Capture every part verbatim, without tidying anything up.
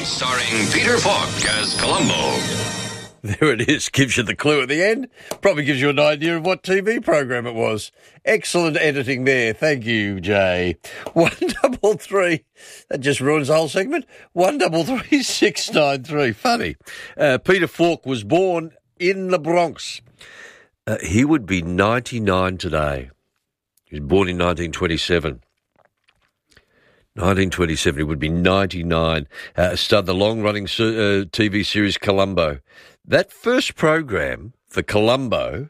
starring Peter Falk as Columbo. There it is. Gives you the clue at the end. Probably gives you an idea of what T V program it was. Excellent editing there. Thank you, Jay. One double three. That just ruins the whole segment. One double three six nine three. Funny. Uh, Peter Falk was born in the Bronx. Uh, he would be ninety-nine today. He was born in nineteen twenty-seven. nineteen twenty-seven, he would be ninety-nine. Uh, starred the long-running uh, T V series Columbo. That first program for Columbo,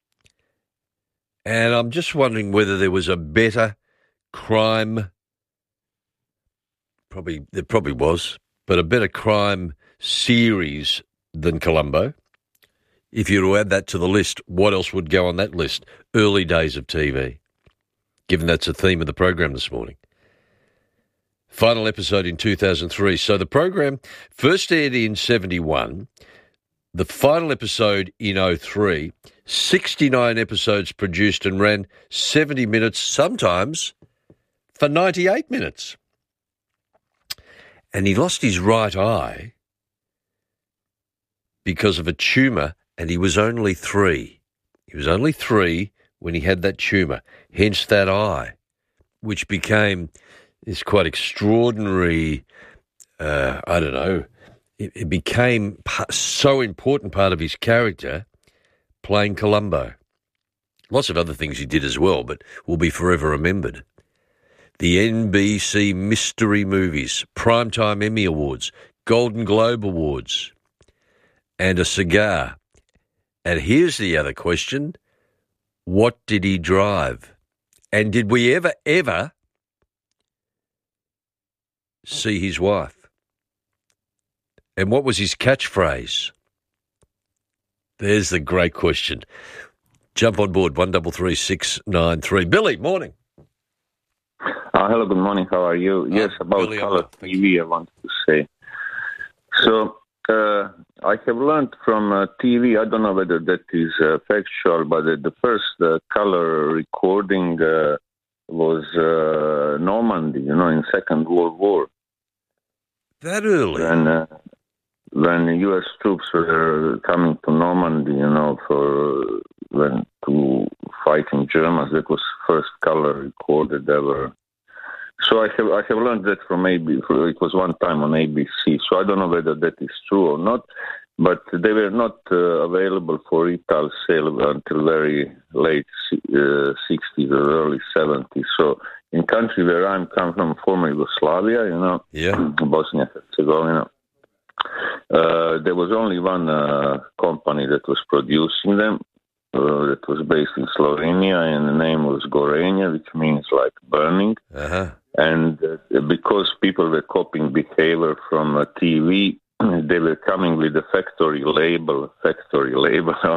and I'm just wondering whether there was a better crime, probably there probably was, but a better crime series than Columbo. If you were to add that to the list, what else would go on that list? Early days of T V, given that's a theme of the program this morning. Final episode in two thousand three. So the program first aired in seventy-one, the final episode in oh three, sixty-nine episodes produced and ran seventy minutes, sometimes for ninety-eight minutes. And he lost his right eye because of a tumour, and he was only three. He was only three when he had that tumour, hence that eye, which became this quite extraordinary, uh, I don't know, it, it became so important part of his character, playing Columbo. Lots of other things he did as well, but will be forever remembered. The N B C Mystery Movies, Primetime Emmy Awards, Golden Globe Awards, and a cigar. And here's the other question. What did he drive? And did we ever, ever see his wife? And what was his catchphrase? There's the great question. Jump on board, one double three six nine three. Billy, morning. Uh, hello, good morning. How are you? Oh, yes, about Billy, color T V, I wanted to say. So, uh, I have learned from uh, T V, I don't know whether that is uh, factual, but uh, the first uh, color recording uh, was uh, Normandy, you know, in Second World War. That early? When, uh, when U S troops were coming to Normandy, you know, for when to fighting Germans, that was first color recorded ever. So I have I have learned that from A B C. It was one time on A B C. So I don't know whether that is true or not. But they were not uh, available for retail sale until very late uh, sixties or early seventies. So in country where I'm come from, former Yugoslavia, you know, yeah, Bosnia and Herzegovina, uh, there was only one uh, company that was producing them. Uh, that was based in Slovenia, and the name was Gorenje, which means like burning. Uh-huh. And uh, because people were copying behavior from uh, T V, they were coming with a factory label, factory label